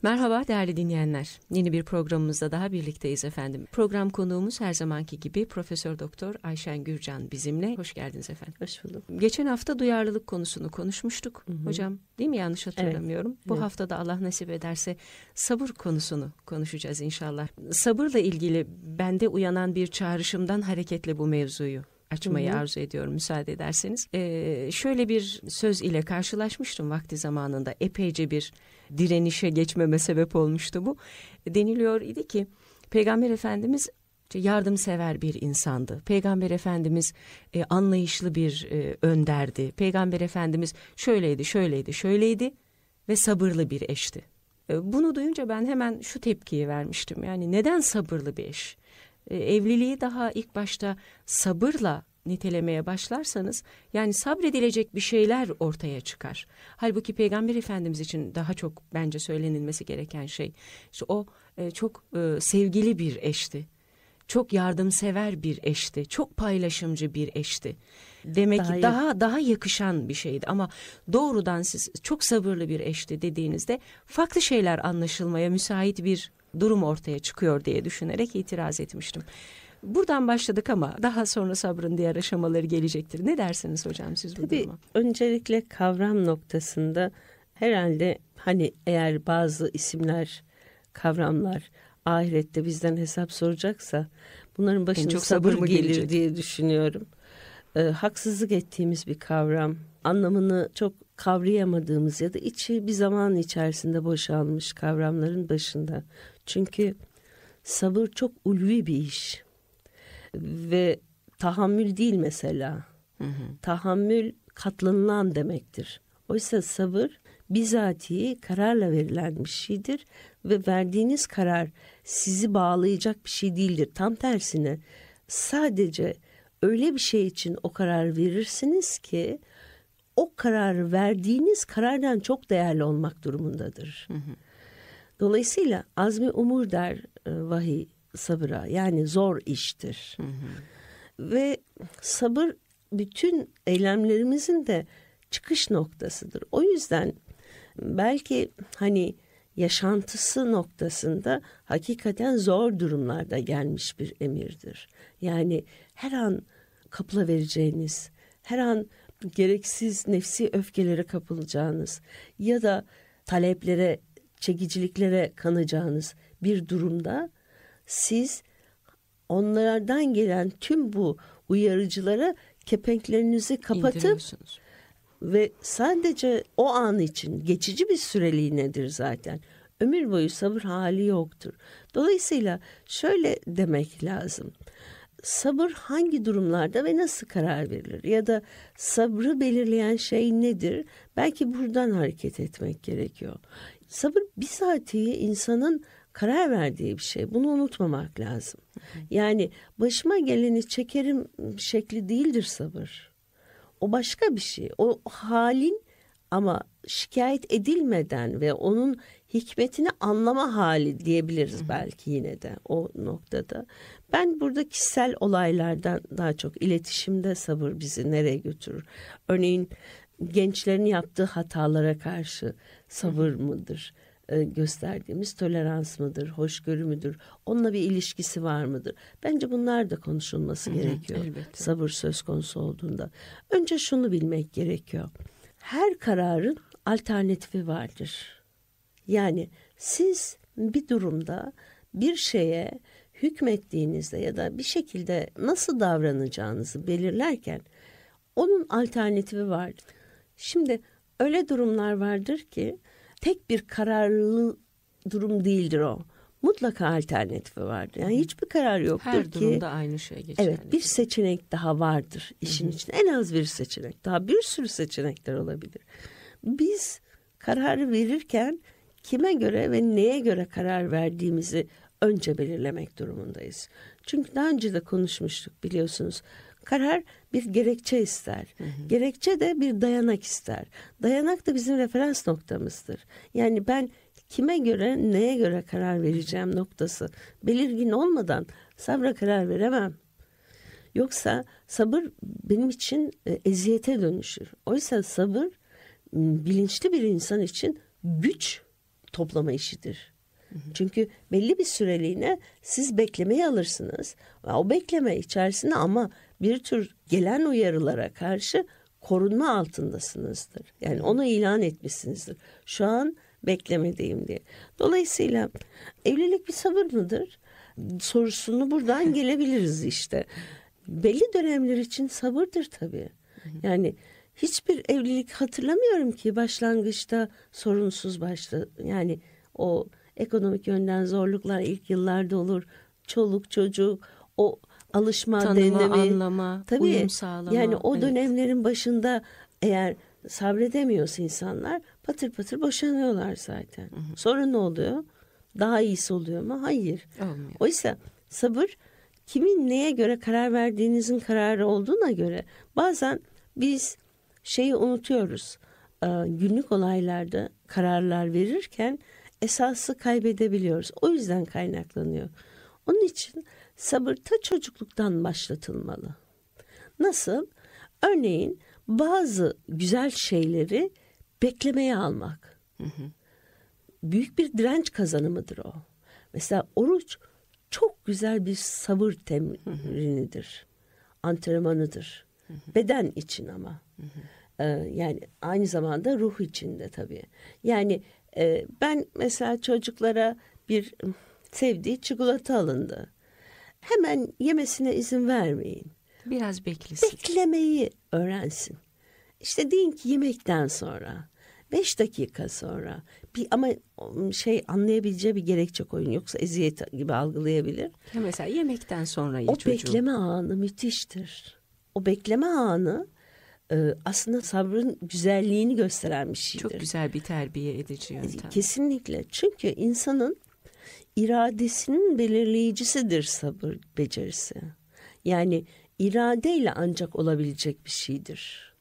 Merhaba değerli dinleyenler. Yeni bir programımızda daha birlikteyiz efendim. Program konuğumuz her zamanki gibi Profesör Doktor Ayşen Gürcan bizimle. Hoş geldiniz efendim. Hoş bulduk. Geçen hafta duyarlılık konusunu konuşmuştuk. Hı hı. Hocam, değil mi? Yanlış hatırlamıyorum. Evet. Bu hafta da Allah nasip ederse sabır konusunu konuşacağız inşallah. Sabırla ilgili bende uyanan bir çağrışımdan hareketle bu mevzuyu açmayı arzu ediyorum müsaade ederseniz. Şöyle bir söz ile karşılaşmıştım vakti zamanında. Epeyce bir direnişe geçmeme sebep olmuştu bu. Deniliyor idi ki Peygamber Efendimiz yardımsever bir insandı. Peygamber Efendimiz anlayışlı bir önderdi. Peygamber Efendimiz şöyleydi ve sabırlı bir eşti. Bunu duyunca ben hemen şu tepkiyi vermiştim. Yani neden sabırlı bir eş? Evliliği daha ilk başta sabırla nitelemeye başlarsanız yani sabredilecek bir şeyler ortaya çıkar. Halbuki Peygamber Efendimiz için daha çok bence söylenilmesi gereken şey işte o çok sevgili bir eşti. Çok yardımsever bir eşti. Çok paylaşımcı bir eşti. Demek ki daha yakışan bir şeydi ama doğrudan siz çok sabırlı bir eşti dediğinizde farklı şeyler anlaşılmaya müsait bir durum ortaya çıkıyor diye düşünerek itiraz etmiştim. Buradan başladık ama daha sonra sabrın diğer aşamaları gelecektir. Ne dersiniz hocam siz bu duruma? Öncelikle kavram noktasında herhalde hani eğer bazı isimler, kavramlar ahirette bizden hesap soracaksa bunların başına sabır gelir diye düşünüyorum. Haksızlık ettiğimiz bir kavram, anlamını çok kavrayamadığımız ya da içi bir zaman içerisinde boşalmış kavramların başında. Çünkü sabır çok ulvi bir iş ve tahammül değil mesela. Tahammül katlanılan demektir. Oysa sabır bizatihi kararla verilen bir şeydir ve verdiğiniz karar sizi bağlayacak bir şey değildir. Tam tersine sadece öyle bir şey için o karar verirsiniz ki o kararı verdiğiniz karardan çok değerli olmak durumundadır. Dolayısıyla azmi umur der vahiy sabıra, yani zor iştir. Ve sabır bütün eylemlerimizin de çıkış noktasıdır. O yüzden belki hani yaşantısı noktasında hakikaten zor durumlarda gelmiş bir emirdir. Yani her an kapılavereceğiniz, her an gereksiz nefsi öfkelere kapılacağınız ya da taleplere, çekiciliklere kanacağınız bir durumda siz onlardan gelen tüm bu uyarıcılara kepenklerinizi kapatıp ve sadece o an için geçici bir süreliğinedir zaten. Ömür boyu sabır hali yoktur. Dolayısıyla şöyle demek lazım. Sabır hangi durumlarda ve nasıl karar verilir? Ya da sabrı belirleyen şey nedir? Belki buradan hareket etmek gerekiyor. Sabır bizatihi insanın karar verdiği bir şey. Bunu unutmamak lazım. Yani başıma geleni çekerim şekli değildir sabır. O başka bir şey. O halin ama şikayet edilmeden ve onun hikmetini anlama hali diyebiliriz belki yine de o noktada. Ben burada kişisel olaylardan daha çok iletişimde sabır bizi nereye götürür? Örneğin gençlerin yaptığı hatalara karşı sabır mıdır? Gösterdiğimiz tolerans mıdır, hoşgörü müdür, onunla bir ilişkisi var mıdır? Bence bunlar da konuşulması gerekiyor. Elbette. Sabır söz konusu olduğunda. Önce şunu bilmek gerekiyor. Her kararın alternatifi vardır. Yani siz bir durumda bir şeye hükmettiğinizde ya da bir şekilde nasıl davranacağınızı belirlerken onun alternatifi vardır. Şimdi öyle durumlar vardır ki tek bir kararlı durum değildir o. Mutlaka alternatifi vardır. Yani hiçbir karar yoktur her ki. Her durumda aynı şey geçerli. Evet, bir seçenek daha vardır işin içinde. En az bir seçenek. Daha bir sürü seçenekler olabilir. Biz kararı verirken kime göre ve neye göre karar verdiğimizi önce belirlemek durumundayız. Çünkü daha önce de konuşmuştuk biliyorsunuz. Karar bir gerekçe ister. Gerekçe de bir dayanak ister. Dayanak da bizim referans noktamızdır. Yani ben kime göre, neye göre karar vereceğim noktası belirgin olmadan sabra karar veremem. Yoksa sabır benim için eziyete dönüşür. Oysa sabır bilinçli bir insan için güç toplama işidir. Çünkü belli bir süreliğine siz beklemeyi alırsınız. O bekleme içerisinde ama bir tür gelen uyarılara karşı korunma altındasınızdır. Yani onu ilan etmişsinizdir. Şu an beklemedeyim diye. Dolayısıyla evlilik bir sabır mıdır? Sorusunu buradan gelebiliriz işte. Belli dönemler için sabırdır tabii. Yani hiçbir evlilik hatırlamıyorum ki başlangıçta sorunsuz başladı. Yani o ekonomik yönden zorluklar ilk yıllarda olur. Çoluk çocuk, o alışma, tanıma, deneme, anlama, tabii, uyum sağlama. Yani o evet. dönemlerin başında eğer sabredemiyorsa insanlar patır patır boşanıyorlar zaten. Sonra ne oluyor? Daha iyisi oluyor mu? Hayır. Olmuyor. Oysa sabır kimin neye göre karar verdiğinizin kararı olduğuna göre bazen biz şeyi unutuyoruz. Günlük olaylarda kararlar verirken esası kaybedebiliyoruz. O yüzden kaynaklanıyor. Onun için sabır ta çocukluktan başlatılmalı. Nasıl? Örneğin bazı güzel şeyleri beklemeye almak. Büyük bir direnç kazanımıdır o. Mesela oruç çok güzel bir sabır temrinidir. Antrenmanıdır. Beden için ama. Yani aynı zamanda ruh için de tabii. Yani ben mesela çocuklara bir sevdiği çikolata alındı. Hemen yemesine izin vermeyin. Biraz beklesin. Beklemeyi öğrensin. İşte deyin ki yemekten sonra, 5 dakika sonra ama anlayabileceği bir gerekçe koyun. Yoksa eziyet gibi algılayabilir. Ya mesela yemekten sonra o çocuğu. Bekleme anı müthiştir. O bekleme anı aslında sabrın güzelliğini gösteren bir şeydir. Çok güzel bir terbiye edici yöntem. Kesinlikle. Çünkü insanın iradesinin belirleyicisidir sabır becerisi. Yani iradeyle ancak olabilecek bir şeydir.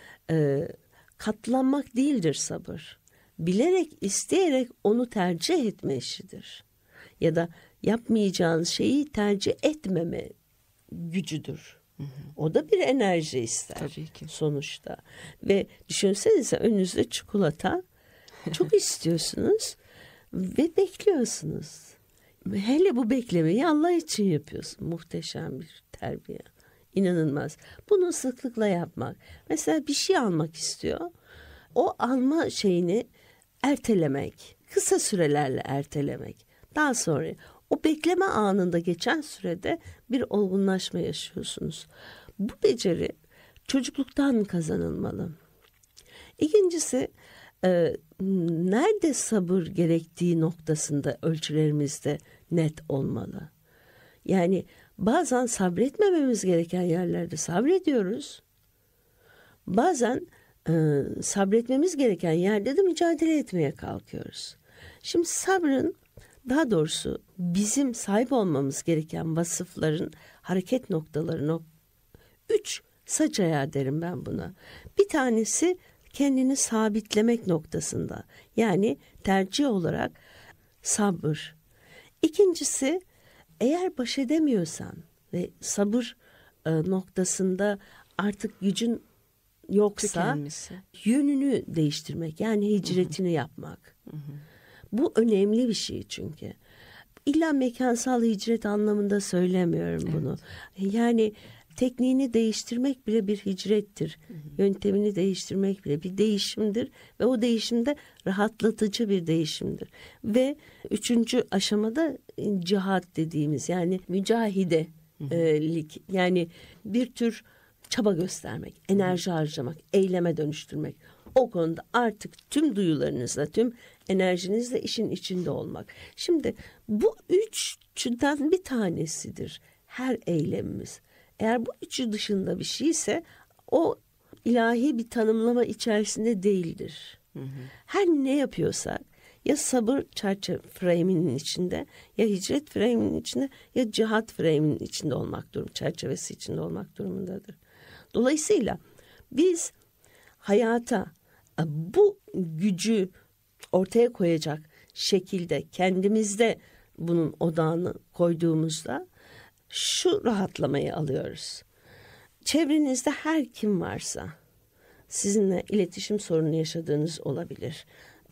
Katlanmak değildir sabır. Bilerek, isteyerek onu tercih etme işidir. Ya da yapmayacağın şeyi tercih etmeme gücüdür. O da bir enerji ister. Tabii ki. Sonuçta. Ve düşünsenize önünüzde çikolata çok istiyorsunuz ve bekliyorsunuz. Hele bu beklemeyi Allah için yapıyorsun. Muhteşem bir terbiye. İnanılmaz. Bunu sıklıkla yapmak. Mesela bir şey almak istiyor. O alma şeyini ertelemek. Kısa sürelerle ertelemek. Daha sonra o bekleme anında geçen sürede bir olgunlaşma yaşıyorsunuz. Bu beceri çocukluktan kazanılmalı. İkincisi nerede sabır gerektiği noktasında ölçülerimizde net olmalı. Yani bazen sabretmememiz gereken yerlerde sabrediyoruz. Bazen sabretmemiz gereken yerde de mücadele etmeye kalkıyoruz. Şimdi sabrın, daha doğrusu bizim sahip olmamız gereken vasıfların hareket noktaları 3 saç ayağı derim ben buna. Bir tanesi kendini sabitlemek noktasında. Yani tercih olarak sabır. İkincisi, eğer baş edemiyorsan ve sabır noktasında artık gücün yoksa tükenmesi, yönünü değiştirmek, yani hicretini yapmak. Bu önemli bir şey çünkü. İlla mekansal hicret anlamında söylemiyorum bunu. Yani tekniğini değiştirmek bile bir hicrettir. Yöntemini değiştirmek bile bir değişimdir. Ve o değişimde rahatlatıcı bir değişimdir. Ve 3. aşamada cihat dediğimiz, yani mücahidelik, yani bir tür çaba göstermek, enerji harcamak, eyleme dönüştürmek. O konuda artık tüm duyularınızla, tüm enerjinizle işin içinde olmak. Şimdi bu 3'den bir tanesidir her eylemimiz. Eğer bu 3'ü dışında bir şeyse o ilahi bir tanımlama içerisinde değildir. Her ne yapıyorsak ya sabır çerçeve frame'inin içinde, ya hicret frame'inin içinde, ya cihat frame'inin içinde olmak durum, çerçevesi içinde olmak durumundadır. Dolayısıyla biz hayata bu gücü ortaya koyacak şekilde kendimizde bunun odağını koyduğumuzda şu rahatlamayı alıyoruz. Çevrenizde her kim varsa, sizinle iletişim sorunu yaşadığınız olabilir.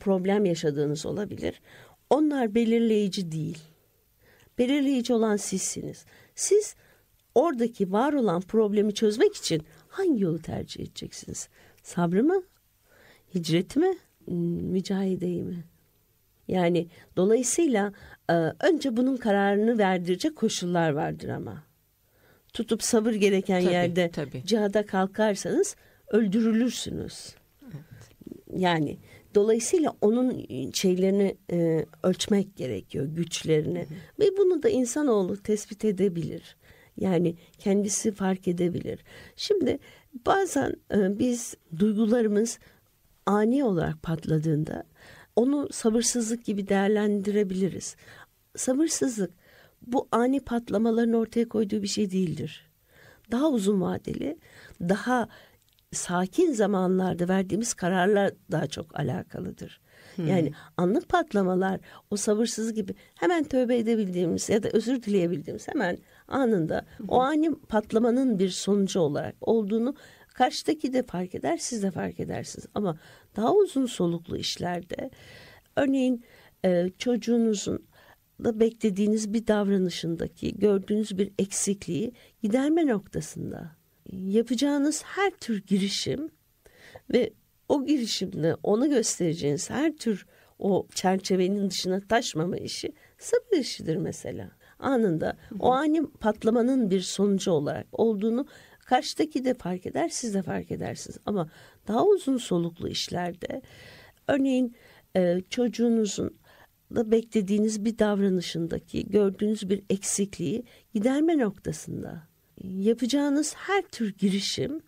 problem yaşadığınız olabilir. Onlar belirleyici değil. Belirleyici olan sizsiniz. Siz oradaki var olan problemi çözmek için hangi yolu tercih edeceksiniz? Sabrı mı? Hicreti mi? Mücahideyi mi? Yani dolayısıyla önce bunun kararını verdirecek koşullar vardır ama. Tutup sabır gereken yerde cihada kalkarsanız öldürülürsünüz. Evet. Yani dolayısıyla onun şeylerini ölçmek gerekiyor, güçlerini. Ve bunu da insanoğlu tespit edebilir. Yani kendisi fark edebilir. Şimdi bazen biz duygularımız ani olarak patladığında onu sabırsızlık gibi değerlendirebiliriz. Sabırsızlık bu ani patlamaların ortaya koyduğu bir şey değildir. Daha uzun vadeli, daha sakin zamanlarda verdiğimiz kararlar daha çok alakalıdır. Yani anlık patlamalar o sabırsızlık gibi hemen tövbe edebildiğimiz ya da özür dileyebildiğimiz hemen anında o ani patlamanın bir sonucu olarak olduğunu karşıdaki de fark eder, siz de fark edersiniz. Ama daha uzun soluklu işlerde örneğin çocuğunuzun da beklediğiniz bir davranışındaki gördüğünüz bir eksikliği giderme noktasında yapacağınız her tür girişim ve o girişimde ona göstereceğiniz her tür o çerçevenin dışına taşmama işi sabır işidir mesela. Anında o ani patlamanın bir sonucu olarak olduğunu karşıdaki de fark eder, siz de fark edersiniz. Ama daha uzun soluklu işlerde örneğin çocuğunuzun da beklediğiniz bir davranışındaki gördüğünüz bir eksikliği giderme noktasında yapacağınız her tür girişim